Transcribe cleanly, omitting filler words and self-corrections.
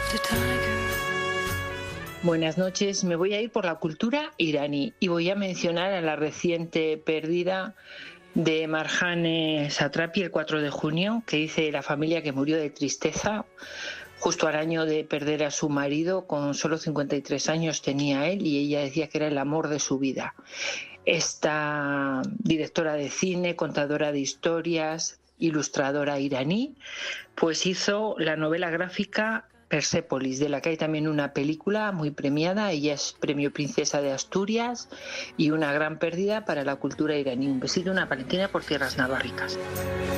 Buenas noches, me voy a ir por la cultura iraní y voy a mencionar a la reciente pérdida de Marjane Satrapi el 4 de junio, que dice la familia que murió de tristeza justo al año de perder a su marido. Con solo 53 años tenía él y ella decía que era el amor de su vida. Esta directora de cine, contadora de historias, ilustradora iraní, pues hizo la novela gráfica Persépolis, de la que hay también una película muy premiada. Ella es premio Princesa de Asturias y una gran pérdida para la cultura iraní. Un besito, una palentina por tierras navarricas.